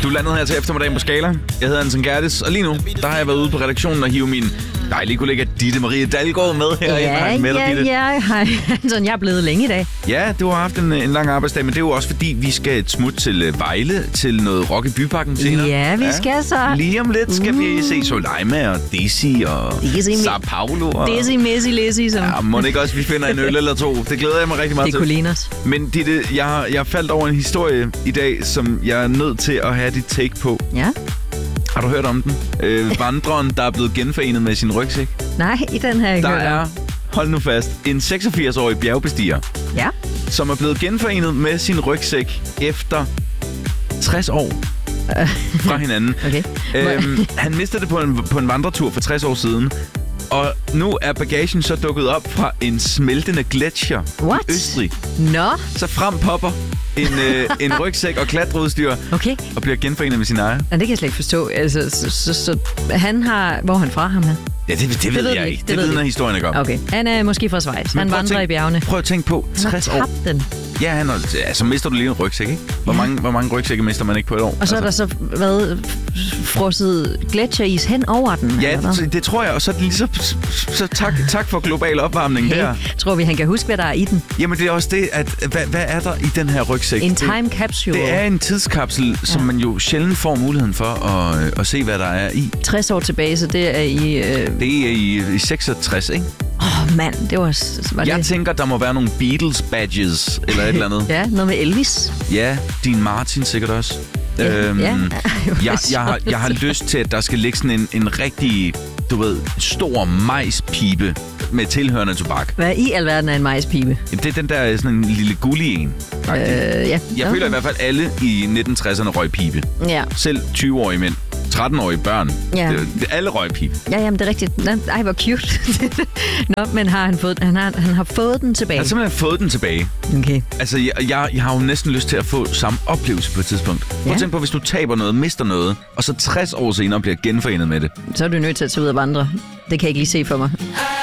er landet her til eftermiddagen på Skala. Jeg hedder Anton Gerdes, og lige nu, der har jeg været ude på redaktionen og hive min dejlige kollega Ditte Marie Dalgaard med her. Hej Anton, jeg er blevet længe i dag. Ja, du har haft en lang arbejdsdag, men det er jo også fordi, vi skal et smut til Vejle til noget rock i Byparken senere. Ja, vi skal så. Lige om lidt skal vi se Soleima og Desi og Sao Paulo. Desi, Messi, Lessi. Ja, må ikke også, vi finder en øl eller to. Det glæder jeg mig rigtig meget til. Det kunne ligne os. Men Ditte, jeg faldt over en historie i dag, som jeg er nødt til at have dit take på. Ja. Har du hørt om den? Vandreren, der er blevet genforenet med sin rygsæk. Nej, i den her ikke. Der er, hold nu fast, en 86-årig bjergbestiger, ja, som er blevet genforenet med sin rygsæk efter 60 år fra hinanden. Okay. Han mistede det på en vandretur for 60 år siden. Og nu er bagagen så dukket op fra en smeltende gletsjer i Østrig. Nå? Så frem popper en rygsæk og klatreudstyr, okay, og bliver genforenet med sin ejer. Ja, det kan jeg slet ikke forstå. Altså, så han har... Hvor er han fra, ham her? Ja, det ved jeg ikke. Det vidner historien ikke om. Okay. Han er måske fra Schweiz. Han vandrer i bjergene. Prøv at tænke på 60 år. Den. Ja, så mister du lige en rygsæk, ikke? Hvor mange rygsække mister man ikke på et år? Og så er der så frosset gletsjeris hen over den. Ja, det tror jeg. Og så er det lige så tak for global opvarmning der. Tror vi, han kan huske, hvad der er i den? Jamen, det er også det, at hvad er der i den her rygsæk? En time capsule. Det er en tidskapsel, som man jo sjældent får muligheden for at se, hvad der er i. 60 år tilbage, så det er i... Det er i 66, ikke? Mand, det var jeg tænker, der må være nogle Beatles badges, eller et eller andet. Ja, noget med Elvis. Ja, Dean Martin sikkert også. Jeg har lyst til, at der skal ligge sådan en rigtig, stor majspibe med tilhørende tobak. Hvad i alverden er en majspibe? Det er den der sådan en lille gullig en. Ja. Jeg føler i hvert fald, alle i 1960'erne røg pibe. Ja. Selv 20-årige mænd. 13-årige børn. Ja. Det er alle røgpibe. Ja, jamen det er rigtigt. Ej, hvor cute. Nå, men har han fået den? Han har fået den tilbage. Han har simpelthen fået den tilbage. Okay. Altså, jeg har jo næsten lyst til at få samme oplevelse på et tidspunkt. Prøv at tænke på, hvis du taber noget, mister noget, og så 60 år senere bliver genforenet med det. Så er du nødt til at tage ud og vandre. Det kan jeg ikke lige se for mig.